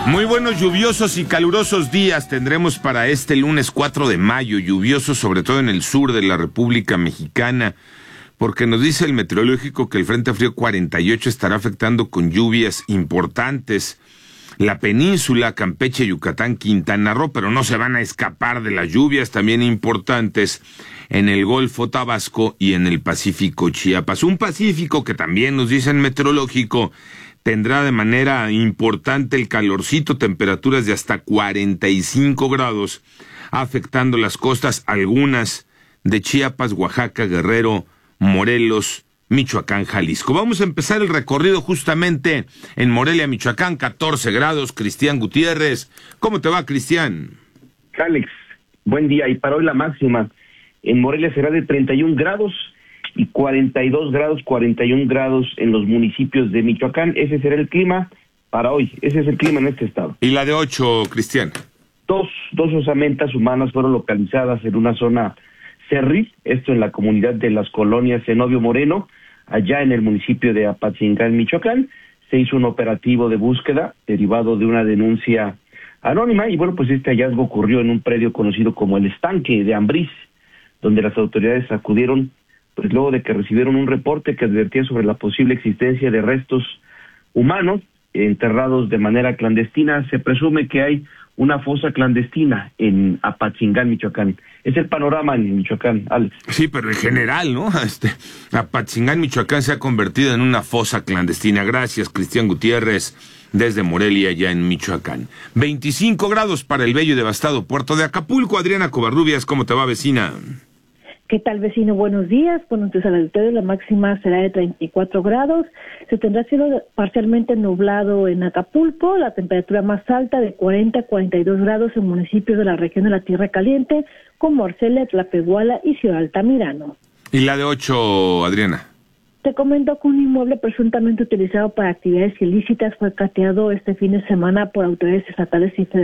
Muy buenos lluviosos y calurosos días tendremos para este lunes 4 de mayo, lluviosos sobre todo en el sur de la República Mexicana, porque nos dice el meteorológico que el Frente Frío 48 estará afectando con lluvias importantes la península, Campeche, Yucatán, Quintana Roo, pero no se van a escapar de las lluvias también importantes en el Golfo Tabasco y en el Pacífico Chiapas. Un Pacífico que también nos dice el meteorológico tendrá de manera importante el calorcito, temperaturas de hasta 45 grados, afectando las costas, algunas de Chiapas, Oaxaca, Guerrero, Morelos, Michoacán, Jalisco. Vamos a empezar el recorrido justamente en Morelia, Michoacán, 14 grados. Cristian Gutiérrez, ¿cómo te va, Cristian? Alex, buen día. Y para hoy la máxima en Morelia será de 31 grados y 42 grados, 41 grados en los municipios de Michoacán. Ese será el clima para hoy. Ese es el clima en este estado. ¿Y la de 8, Cristian? Dos osamentas humanas fueron localizadas en una zona cerril, esto en la comunidad de las colonias Zenobio Moreno, allá en el municipio de Apatzingán, Michoacán. Se hizo un operativo de búsqueda derivado de una denuncia anónima y bueno, pues este hallazgo ocurrió en un predio conocido como el Estanque de Ambriz, donde las autoridades acudieron pues luego de que recibieron un reporte que advertía sobre la posible existencia de restos humanos enterrados de manera clandestina. Se presume que hay una fosa clandestina en Apatzingán, Michoacán. Es el panorama en Michoacán, Alex. Sí, pero en general, ¿no? Apatzingán, Michoacán se ha convertido en una fosa clandestina. Gracias, Cristian Gutiérrez, desde Morelia, ya en Michoacán. 25 grados para el bello y devastado puerto de Acapulco. Adriana Covarrubias, ¿cómo te va, vecina? ¿Qué tal, vecino? Buenos días. Bueno, entonces al auditorio la máxima será de 34 grados. Se tendrá cielo parcialmente nublado en Acapulco. La temperatura más alta de 40 a 42 grados en municipios de la región de la Tierra Caliente, como Arcelia, Tlapehuala y Ciudad Altamirano. ¿Y la de 8, Adriana? Te comento que un inmueble presuntamente utilizado para actividades ilícitas fue cateado este fin de semana por autoridades estatales y federales